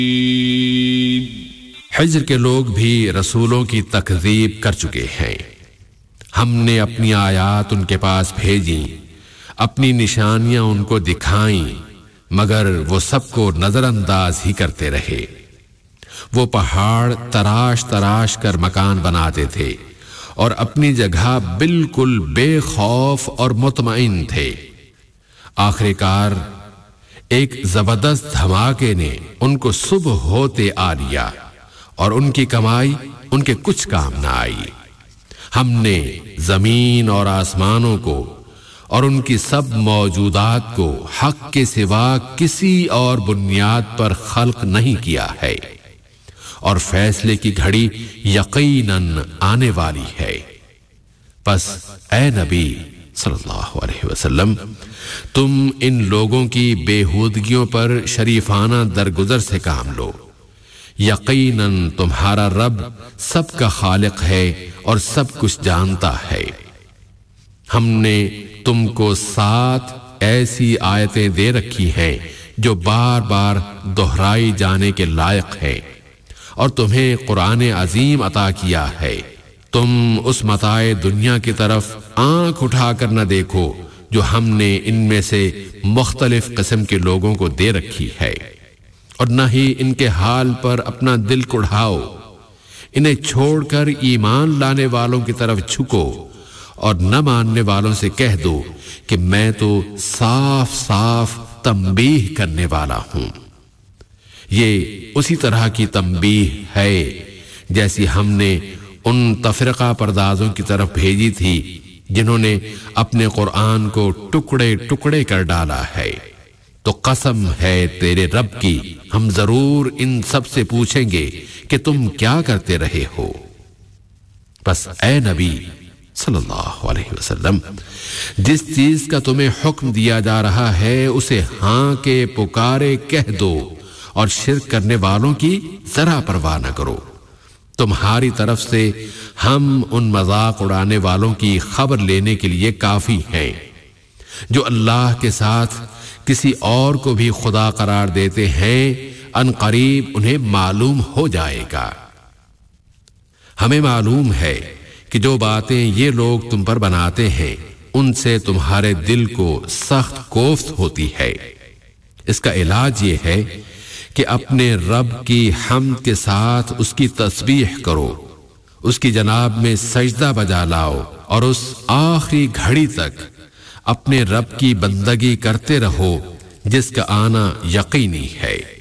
حجر کے لوگ بھی رسولوں کی تکذیب کر چکے ہیں. ہم نے اپنی آیات ان کے پاس بھیجیں، اپنی نشانیاں ان کو دکھائیں، مگر وہ سب کو نظر انداز ہی کرتے رہے. وہ پہاڑ تراش تراش کر مکان بناتے تھے اور اپنی جگہ بالکل بے خوف اور مطمئن تھے. آخر کار ایک زبردست دھماکے نے ان کو صبح ہوتے آ لیا اور ان کی کمائی ان کے کچھ کام نہ آئی. ہم نے زمین اور آسمانوں کو اور ان کی سب موجودات کو حق کے سوا کسی اور بنیاد پر خلق نہیں کیا ہے، اور فیصلے کی گھڑی یقیناً آنے والی ہے. پس اے نبی صلی اللہ علیہ وسلم، تم ان لوگوں کی بےہودگیوں پر شریفانہ درگزر سے کام لو. یقیناً تمہارا رب سب کا خالق ہے اور سب کچھ جانتا ہے. ہم نے تم کو 7 ایسی آیتیں دے رکھی ہیں جو بار بار دہرائی جانے کے لائق ہے، اور تمہیں قرآن عظیم عطا کیا ہے. تم اس متاع دنیا کی طرف آنکھ اٹھا کر نہ دیکھو جو ہم نے ان میں سے مختلف قسم کے لوگوں کو دے رکھی ہے، اور نہ ہی ان کے حال پر اپنا دل کڑھاؤ. انہیں چھوڑ کر ایمان لانے والوں کی طرف جھکو اور نہ ماننے والوں سے کہہ دو کہ میں تو صاف صاف تنبیہ کرنے والا ہوں. یہ اسی طرح کی تنبیہ ہے جیسی ہم نے ان تفرقہ پردازوں کی طرف بھیجی تھی جنہوں نے اپنے قرآن کو ٹکڑے ٹکڑے کر ڈالا ہے. تو قسم ہے تیرے رب کی، ہم ضرور ان سب سے پوچھیں گے کہ تم کیا کرتے رہے ہو. بس اے نبی صلی اللہ علیہ وسلم، جس چیز کا تمہیں حکم دیا جا رہا ہے اسے ہاں کے پکارے کہہ دو، اور شرک کرنے والوں کی ذرا پرواہ نہ کرو. تمہاری طرف سے ہم ان مذاق اڑانے والوں کی خبر لینے کے لیے کافی ہیں جو اللہ کے ساتھ کسی اور کو بھی خدا قرار دیتے ہیں. ان قریب انہیں معلوم ہو جائے گا. ہمیں معلوم ہے کہ جو باتیں یہ لوگ تم پر بناتے ہیں ان سے تمہارے دل کو سخت کوفت ہوتی ہے. اس کا علاج یہ ہے کہ اپنے رب کی حمد کے ساتھ اس کی تسبیح کرو، اس کی جناب میں سجدہ بجا لاؤ، اور اس آخری گھڑی تک اپنے رب کی بندگی کرتے رہو جس کا آنا یقینی ہے.